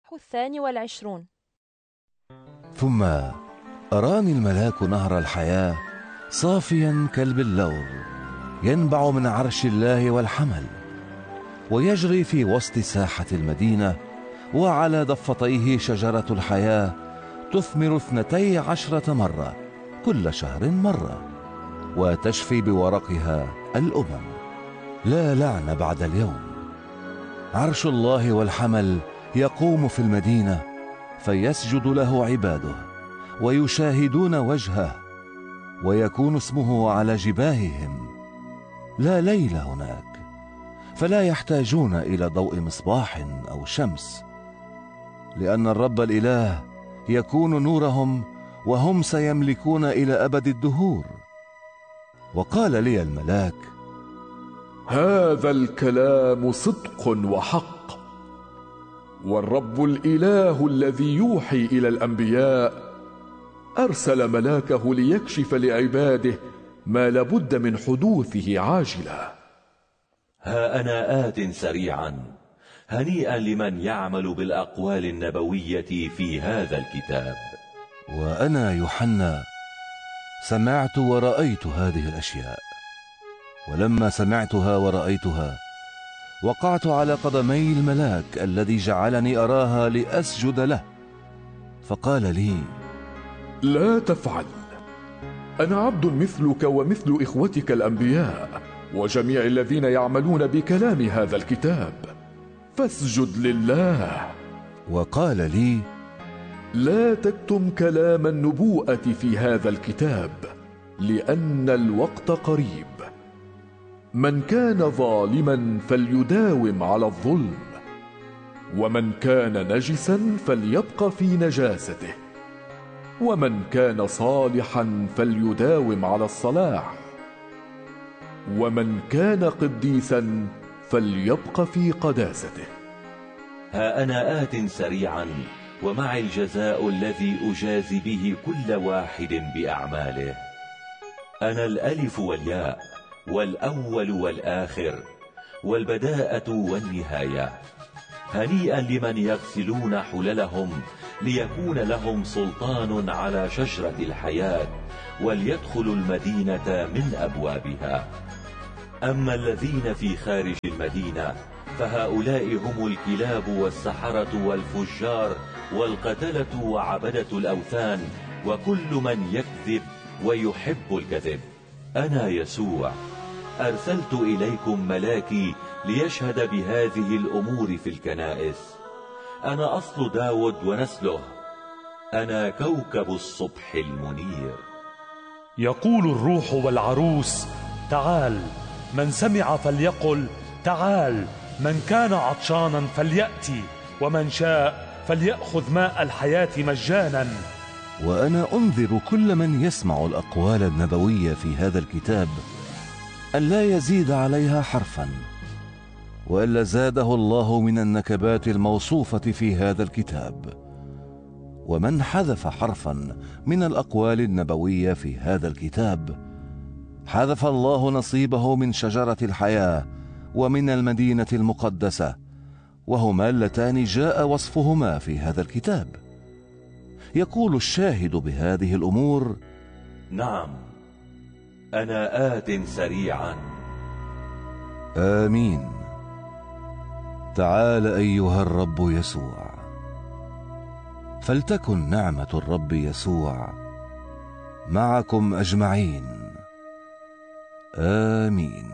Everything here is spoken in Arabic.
22. ثم أراني الملاك نهر الحياة صافيا كالبلور ينبع من عرش الله والحمل، ويجري في وسط ساحة المدينة، وعلى ضفتيه شجرة الحياة تثمر 12 مرة كل شهر مرة، وتشفي بورقها الأمم. لا لعن بعد اليوم. عرش الله والحمل يقوم في المدينة، فيسجد له عباده ويشاهدون وجهه، ويكون اسمه على جباههم. لا ليل هناك، فلا يحتاجون إلى ضوء مصباح أو شمس، لأن الرب الإله يكون نورهم، وهم سيملكون إلى أبد الدهور. وقال لي الملاك: هذا الكلام صدق وحق، والرب الإله الذي يوحي إلى الأنبياء أرسل ملاكه ليكشف لعباده ما لابد من حدوثه عاجلا. ها أنا آت سريعا، هنيئا لمن يعمل بالأقوال النبوية في هذا الكتاب. وأنا يوحنا سمعت ورأيت هذه الأشياء، ولما سمعتها ورأيتها وقعت على قدمي الملاك الذي جعلني أراها لأسجد له، فقال لي: لا تفعل، أنا عبد مثلك ومثل إخوتك الأنبياء وجميع الذين يعملون بكلام هذا الكتاب، فاسجد لله. وقال لي: لا تكتم كلام النبوءة في هذا الكتاب، لأن الوقت قريب. من كان ظالما فليداوم على الظلم، ومن كان نجسا فليبق في نجاسته، ومن كان صالحا فليداوم على الصلاح، ومن كان قديسا فليبق في قداسته. ها أنا آت سريعا، ومعي الجزاء الذي أجازي به كل واحد بأعماله. أنا الألف والياء، والأول والآخر، والبداءة والنهاية. هنيئا لمن يغسلون حللهم، ليكون لهم سلطان على شجرة الحياة، وليدخلوا المدينة من أبوابها. أما الذين في خارج المدينة فهؤلاء هم الكلاب والسحرة والفجار والقتلة وعبدة الأوثان وكل من يكذب ويحب الكذب. أنا يسوع أرسلت إليكم ملاكي ليشهد بهذه الأمور في الكنائس. أنا أصل داود ونسله، أنا كوكب الصبح المنير. يقول الروح والعروس: تعال. من سمع فليقل: تعال. من كان عطشانا فليأتي، ومن شاء فليأخذ ماء الحياة مجانا. وأنا أنذر كل من يسمع الأقوال النبوية في هذا الكتاب أن لا يزيد عليها حرفا، وإلا زاده الله من النكبات الموصوفة في هذا الكتاب. ومن حذف حرفا من الأقوال النبوية في هذا الكتاب حذف الله نصيبه من شجرة الحياة ومن المدينة المقدسة، وهما اللتان جاء وصفهما في هذا الكتاب. يقول الشاهد بهذه الأمور: نعم، أنا آت سريعا. آمين. تعال أيها الرب يسوع. فلتكن نعمة الرب يسوع معكم أجمعين. آمين.